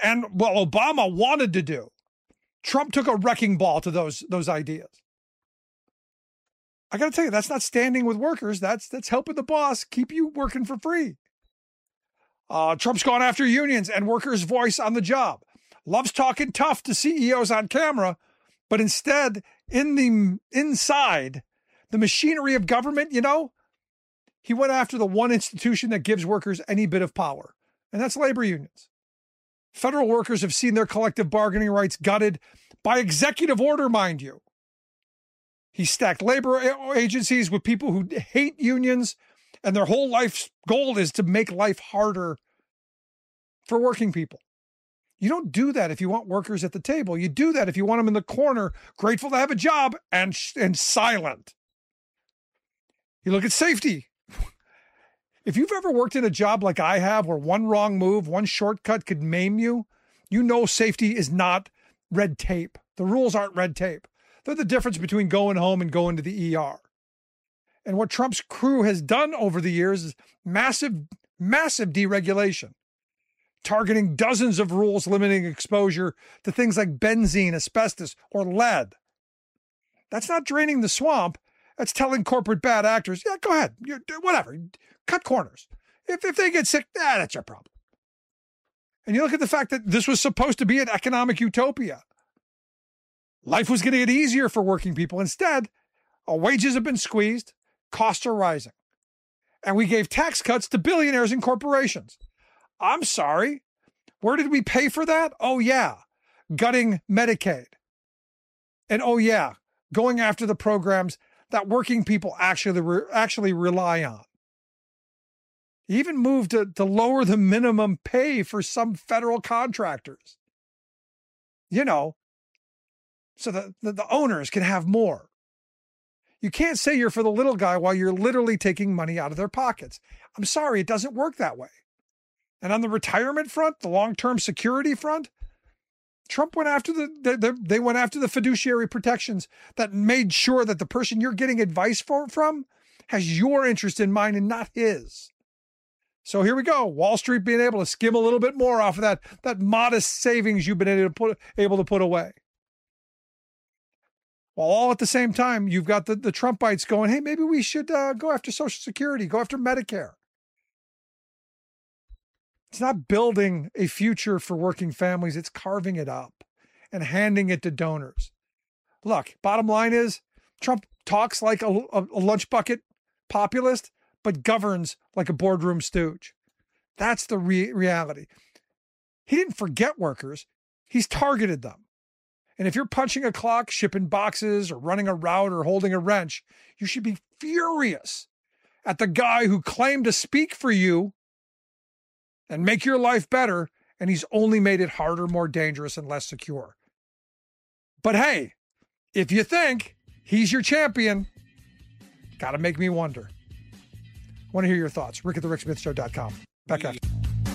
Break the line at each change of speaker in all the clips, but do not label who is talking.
and what Obama wanted to do. Trump took a wrecking ball to those ideas. I got to tell you, that's not standing with workers. That's helping the boss keep you working for free. Trump's gone after unions and workers' voice on the job. Loves talking tough to CEOs on camera, but instead, inside the machinery of government, he went after the one institution that gives workers any bit of power, and that's labor unions. Federal workers have seen their collective bargaining rights gutted by executive order, mind you. He stacked labor agencies with people who hate unions, and their whole life's goal is to make life harder for working people. You don't do that if you want workers at the table. You do that if you want them in the corner, grateful to have a job and silent. You look at safety. If you've ever worked in a job like I have, where one wrong move, one shortcut could maim you, you know safety is not red tape. The rules aren't red tape. They're the difference between going home and going to the ER. And what Trump's crew has done over the years is massive deregulation, targeting dozens of rules limiting exposure to things like benzene, asbestos, or lead. That's not draining the swamp. That's telling corporate bad actors, yeah, go ahead, whatever, cut corners. If they get sick, that's your problem. And you look at the fact that this was supposed to be an economic utopia. Life was going to get easier for working people. Instead, our wages have been squeezed, costs are rising. And we gave tax cuts to billionaires and corporations. I'm sorry, where did we pay for that? Oh yeah, gutting Medicaid. And oh yeah, going after the programs that working people actually rely on. He even moved to lower the minimum pay for some federal contractors. So the owners can have more. You can't say you're for the little guy while you're literally taking money out of their pockets. I'm sorry, it doesn't work that way. And on the retirement front, the long-term security front, Trump went after they went after the fiduciary protections that made sure that the person you're getting advice from has your interest in mind and not his. So here we go. Wall Street being able to skim a little bit more off of that modest savings you've been able to put away. While all at the same time, you've got the Trumpites going, hey, maybe we should go after Social Security, go after Medicare. It's not building a future for working families. It's carving it up and handing it to donors. Look, bottom line is Trump talks like a lunch bucket populist, but governs like a boardroom stooge. That's the reality. He didn't forget workers. He's targeted them. And if you're punching a clock, shipping boxes, or running a route, or holding a wrench, you should be furious at the guy who claimed to speak for you and make your life better, and he's only made it harder, more dangerous, and less secure. But hey, if you think he's your champion, gotta make me wonder. I want to hear your thoughts. Rick at thericksmithshow.com. Back after.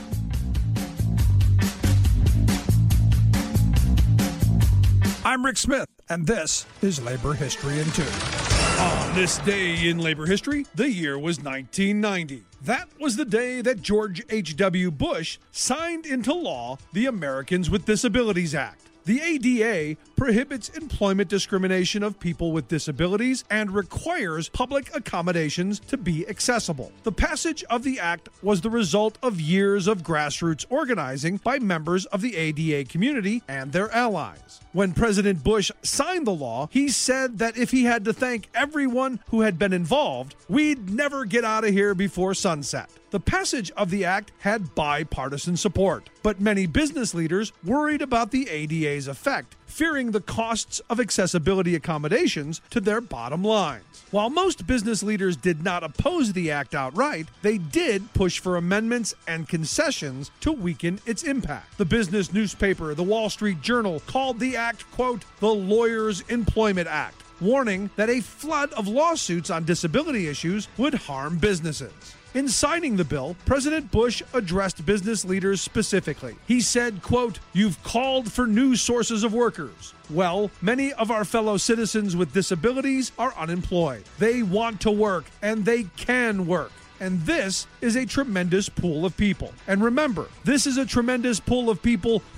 I'm Rick Smith, and this is Labor History in 2. On this day in labor history, the year was 1990. That was the day that George H.W. Bush signed into law the Americans with Disabilities Act. The ADA prohibits employment discrimination of people with disabilities and requires public accommodations to be accessible. The passage of the act was the result of years of grassroots organizing by members of the ADA community and their allies. When President Bush signed the law, he said that if he had to thank everyone who had been involved, we'd never get out of here before sunset. The passage of the act had bipartisan support, but many business leaders worried about the ADA's effect, fearing the costs of accessibility accommodations to their bottom lines. While most business leaders did not oppose the act outright, they did push for amendments and concessions to weaken its impact. The business newspaper, The Wall Street Journal, called the act, quote, the Lawyers' Employment Act, warning that a flood of lawsuits on disability issues would harm businesses. In signing the bill, President Bush addressed business leaders specifically. He said, quote, you've called for new sources of workers. Well, many of our fellow citizens with disabilities are unemployed. They want to work, and they can work. And this is a tremendous pool of people. And remember, this is a tremendous pool of people